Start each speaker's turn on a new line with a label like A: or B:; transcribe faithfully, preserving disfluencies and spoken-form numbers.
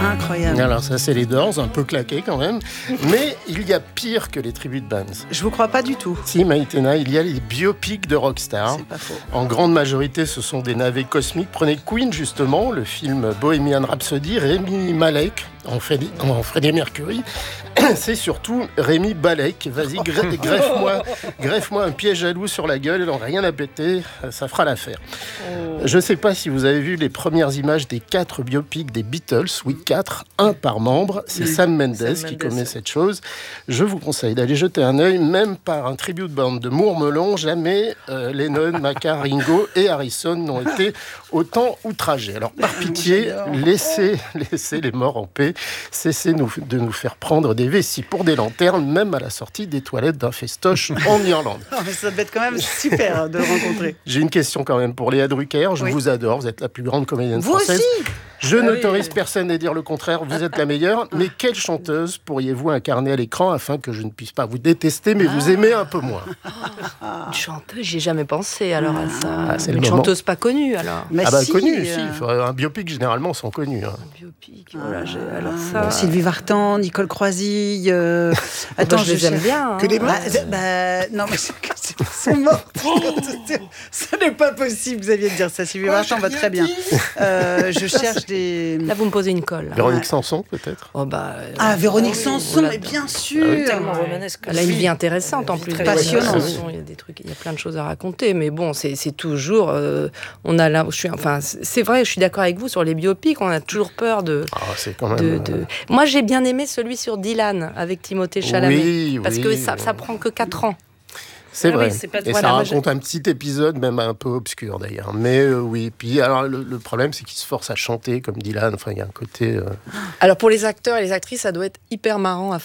A: Incroyable.
B: Alors ça, c'est les Doors, un peu claqué quand même. Mais il y a pire que les tribute bands.
A: Je vous crois pas du tout.
B: Si, Maïtena, il y a les biopics de rockstars.
A: C'est pas faux.
B: En grande majorité, ce sont des navets cosmiques. Prenez Queen, justement, le film Bohemian Rhapsody, Rami Malek en Freddie, en Freddie Mercury. C'est surtout Rémi Balek. Vas-y, gre- greffe-moi, greffe-moi un piège à loup sur la gueule, il n'en a rien à péter, ça fera l'affaire. Oh. Je ne sais pas si vous avez vu les premières images des quatre biopics des Beatles, oui, quatre, un par membre. C'est mmh. Sam Mendes Sam qui Mendes. commet cette chose. Je vous conseille d'aller jeter un œil, même par un tribute band de Mourmelon, jamais euh, Lennon, McCartney, Ringo et Harrison n'ont été autant outragés. Alors, par pitié, laissez, laissez les morts en paix. Cessez nous, de nous faire prendre des vessies pour des lanternes, même à la sortie des toilettes d'un festoche en Irlande.
A: Oh, mais ça va être quand même super de le rencontrer.
B: J'ai une question quand même pour Léa Drucker. Je oui. vous adore, vous êtes la plus grande comédienne
A: vous
B: française.
A: Vous aussi.
B: Je ah n'autorise oui. personne à dire le contraire, vous êtes la meilleure. Mais quelle chanteuse pourriez-vous incarner à l'écran afin que je ne puisse pas vous détester, mais ah. vous aimer un peu moins?
C: Une chanteuse, j'y ai jamais pensé alors à ça.
B: Ah, c'est
C: une chanteuse pas connue alors.
B: Mais ah bah si, connue, euh... si. Un biopic généralement sont connus. Hein.
C: Un biopic, voilà. J'ai... Alors ça.
A: Bon, Sylvie Vartan, Nicole Croisille. Euh...
C: Attends, je les aime bien. Hein.
A: Que des morts. Bah, bah, non, mais c'est, c'est mort. Ce n'est pas possible, Xavier, de dire ça. Sylvie Vartan va très bien. Euh, je cherche des.
C: Là, vous me posez une colle. Là.
B: Véronique ouais. Sanson, peut-être.
C: Oh bah. Euh,
A: ah, Véronique oui, Sanson, mais bien sûr. Ah oui,
C: tellement romanesque. Elle a une vie intéressante en plus.
A: Passionnante.
C: Il y a des trucs, il y a plein de choses à raconter, mais bon, c'est, c'est toujours. Euh, on a là, je suis, enfin, c'est vrai, je suis d'accord avec vous sur les biopics. On a toujours peur de.
B: Ah, c'est quand même.
C: De, de... Moi, j'ai bien aimé celui sur Dylan avec Timothée Chalamet,
B: oui,
C: parce
B: oui,
C: que ça,
B: oui.
C: ça prend que quatre ans.
B: C'est
C: ah
B: vrai.
C: Oui, c'est pas...
B: Et
C: voilà,
B: ça raconte
C: je...
B: un petit épisode, même un peu obscur d'ailleurs. Mais euh, oui, puis alors le, le problème, c'est qu'il se force à chanter comme Dylan. Enfin, il y a un côté. Euh...
C: Alors pour les acteurs et les actrices, ça doit être hyper marrant à,